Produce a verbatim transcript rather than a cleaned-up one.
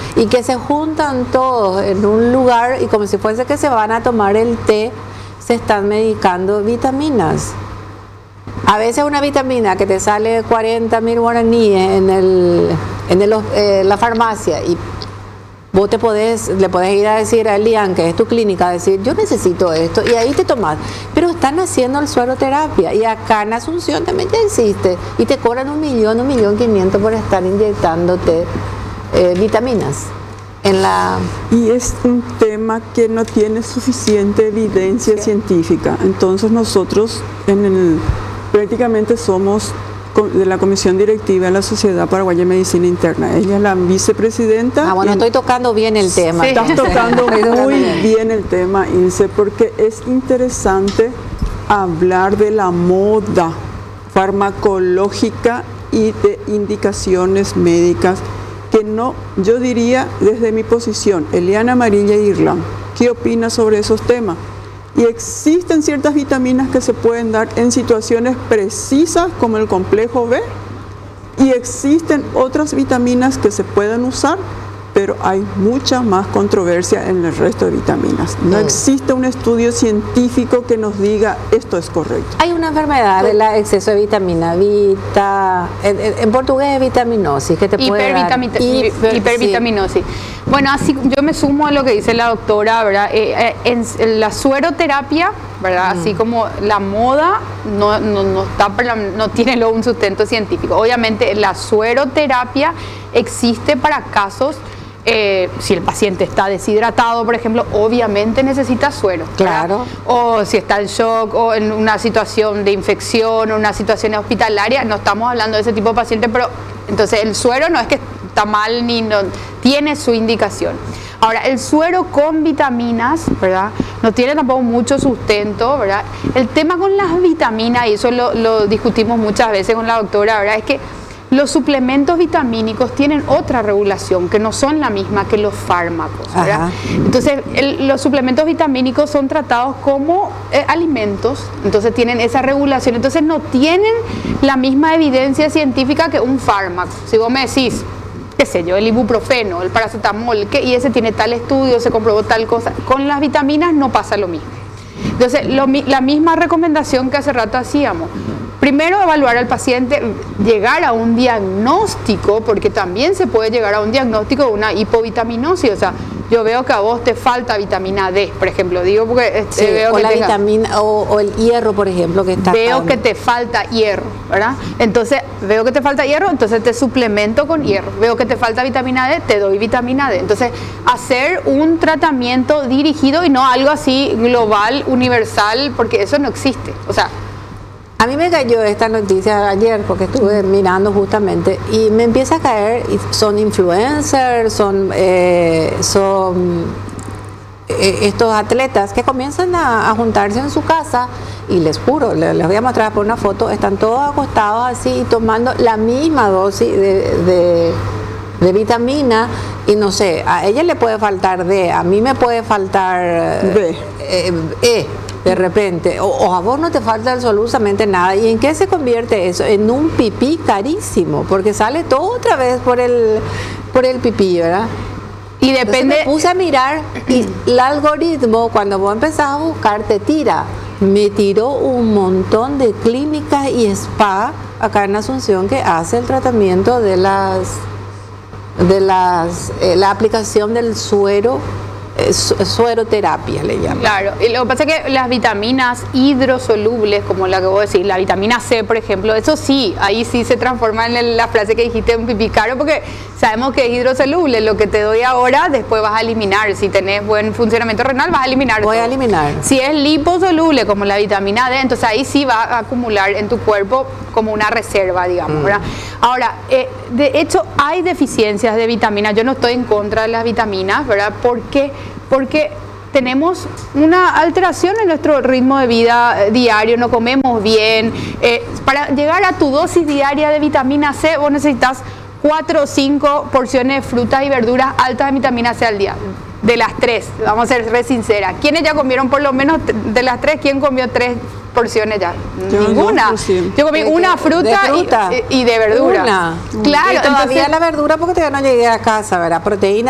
y que se juntan todos en un lugar y como si fuese que se van a tomar el té, se están medicando vitaminas. A veces una vitamina que te sale cuarenta mil guaraníes en, el, en el, eh, la farmacia y vos te podés, le podés ir a decir a Elian, que es tu clínica, decir, yo necesito esto, y ahí te tomás. Pero están haciendo el sueroterapia, y acá en Asunción también ya existe, y te cobran un millón, un millón quinientos por estar inyectándote eh, vitaminas. En la... Y es un tema que no tiene suficiente evidencia sí. científica. Entonces nosotros en el, prácticamente somos de la Comisión Directiva de la Sociedad Paraguaya de Medicina Interna. Ella es la vicepresidenta. Ah, bueno, estoy tocando bien el tema. Sí. Estás tocando muy bien el tema, Ilse, porque es interesante hablar de la moda farmacológica y de indicaciones médicas que no, yo diría desde mi posición, Eliana Amarilla Irlán, ¿qué opina sobre esos temas? Y existen ciertas vitaminas que se pueden dar en situaciones precisas como el complejo B y existen otras vitaminas que se pueden usar, pero hay mucha más controversia en el resto de vitaminas. No mm. existe un estudio científico que nos diga esto es correcto. Hay una enfermedad del exceso de vitamina, vita, en, en, en portugués es vitaminosis, que te puede dar. Hiper, hipervitaminosis. Sí. Bueno, así yo me sumo a lo que dice la doctora, ¿verdad? Eh, eh, en, en la sueroterapia, ¿verdad? Mm. Así como la moda no, no, no, está, no tiene luego un sustento científico. Obviamente la sueroterapia existe para casos, eh, si el paciente está deshidratado, por ejemplo, obviamente necesita suero. Claro. O si está en shock o en una situación de infección o una situación hospitalaria, no estamos hablando de ese tipo de paciente, pero entonces el suero no es que está mal ni no, tiene su indicación. Ahora, el suero con vitaminas, ¿verdad? No tiene tampoco mucho sustento, ¿verdad? El tema con las vitaminas, y eso lo, lo discutimos muchas veces con la doctora, ¿verdad? Es que los suplementos vitamínicos tienen otra regulación que no son la misma que los fármacos, ¿verdad? Ajá. Entonces, el, los suplementos vitamínicos son tratados como eh, alimentos, entonces tienen esa regulación, entonces no tienen la misma evidencia científica que un fármaco. Si vos me decís, qué sé yo, el ibuprofeno, el paracetamol, que, y ese tiene tal estudio, se comprobó tal cosa, con las vitaminas no pasa lo mismo. Entonces, lo, la misma recomendación que hace rato hacíamos. Primero, evaluar al paciente, llegar a un diagnóstico, porque también se puede llegar a un diagnóstico de una hipovitaminosis. O sea, yo veo que a vos te falta vitamina D, por ejemplo. Digo porque sí, veo o que la tenga, vitamina o, o el hierro, por ejemplo, que está. Veo que te falta hierro, ¿verdad? Entonces, veo que te falta hierro, entonces te suplemento con hierro. Veo que te falta vitamina D, te doy vitamina D. Entonces, hacer un tratamiento dirigido y no algo así global, universal, porque eso no existe. O sea, a mí me cayó esta noticia ayer porque estuve mirando justamente y me empieza a caer, son influencers, son, eh, son eh, estos atletas que comienzan a, a juntarse en su casa y les juro, les, les voy a mostrar por una foto, están todos acostados así tomando la misma dosis de, de, de vitamina y no sé, a ella le puede faltar D, a mí me puede faltar B. Eh, E. De repente, o, o a vos no te falta absolutamente nada. ¿Y en qué se convierte eso? En un pipí carísimo, porque sale todo otra vez por el, por el pipí, ¿verdad? Y depende. Entonces me puse a mirar y el algoritmo, cuando vos empezás a buscar, te tira. Me tiró un montón de clínicas y spa acá en Asunción que hace el tratamiento de las, de las, eh, la aplicación del suero. Sueroterapia le llaman. Claro, y lo que pasa es que las vitaminas hidrosolubles, como la que vos decís, la vitamina C, por ejemplo, eso sí, ahí sí se transforma en la frase que dijiste, un pipí caro, porque sabemos que es hidrosoluble. Lo que te doy ahora, después vas a eliminar. Si tenés buen funcionamiento renal, vas a eliminar. Voy todo. a eliminar. Si es liposoluble, como la vitamina D, entonces ahí sí va a acumular en tu cuerpo como una reserva, digamos, mm. ¿verdad? Ahora, eh, de hecho, hay deficiencias de vitaminas. Yo no estoy en contra de las vitaminas, ¿verdad? ¿Por qué? Porque tenemos una alteración en nuestro ritmo de vida diario, no comemos bien. Eh, para llegar a tu dosis diaria de vitamina C, vos necesitas cuatro o cinco porciones de frutas y verduras altas de vitamina C al día. De las tres, vamos a ser re sinceras. ¿Quiénes ya comieron por lo menos de las tres? ¿Quién comió tres porciones ya? Yo, Ninguna. Yo, yo comí de, una fruta, de fruta. Y, y de verdura. Una. Claro. Y todavía entonces, la verdura porque todavía no llegué a casa, ¿verdad? Proteína.